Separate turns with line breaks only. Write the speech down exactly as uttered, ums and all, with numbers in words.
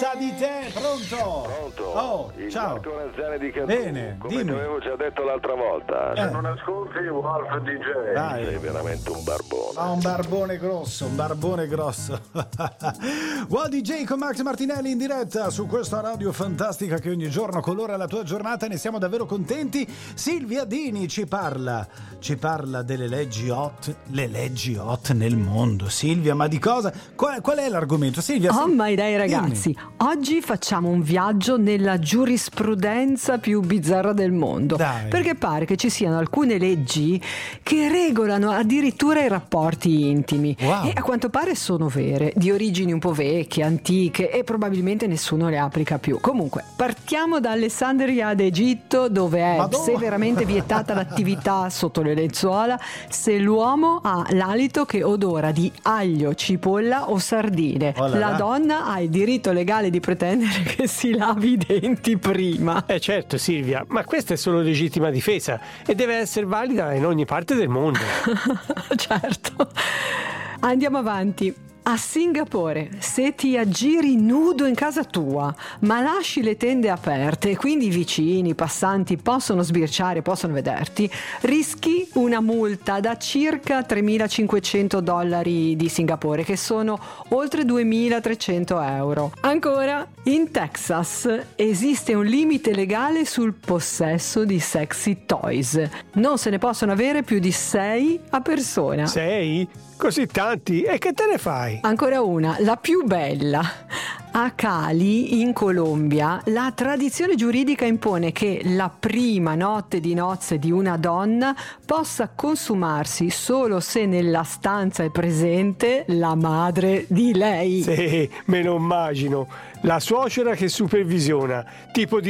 sa di te, pronto?
Pronto?
Oh,
il
ciao.
Marco Ranzani di Cantù.
Bene,
come
dimmi.
ti avevo già detto l'altra volta, se
Eh.
non ascolti Wolf D J
Dai.
sei veramente un barbone.
Ah, un barbone grosso, un barbone grosso. Wow D J con Max Martinelli in diretta su questa radio fantastica che ogni giorno colora la tua giornata, ne siamo davvero contenti. Silvia Dini ci parla, ci parla delle leggi hot, le leggi hot nel mondo. Silvia, ma di cosa? Qual, qual è l'argomento? Silvia,
Oh
sì.
my day ragazzi,
Dimmi.
oggi facciamo un viaggio nella giurisprudenza più bizzarra del mondo.
Dai.
Perché pare che ci siano alcune leggi che regolano addirittura i rapporti intimi.
Wow.
E a quanto pare sono vere, di origini un po' vecchie, antiche, e probabilmente nessuno le applica più. Comunque, partiamo da Alessandria ad Egitto, dove è
Madonna.
severamente vietata l'attività sotto le lenzuola se l'uomo ha l'alito che odora di aglio, cipolla o sardine.
Oh là
La
là.
donna ha il diritto legale di pretendere che si lavi i denti prima.
Eh certo Silvia, ma questa è solo legittima difesa e deve essere valida in ogni parte del mondo.
Certo. Andiamo avanti. A Singapore, se ti aggiri nudo in casa tua, ma lasci le tende aperte e quindi i vicini, i passanti possono sbirciare, possono vederti, rischi una multa da circa tremilacinquecento dollari di Singapore, che sono oltre duemilatrecento euro. Ancora, in Texas esiste un limite legale sul possesso di sexy toys. Non se ne possono avere più di sei a persona.
Sei? Così tanti? E che te ne fai?
Ancora una, la più bella. A Cali, in Colombia, la tradizione giuridica impone che la prima notte di nozze di una donna possa consumarsi solo se nella stanza è presente la madre di lei.
Sì, me lo immagino. La suocera che supervisiona, tipo di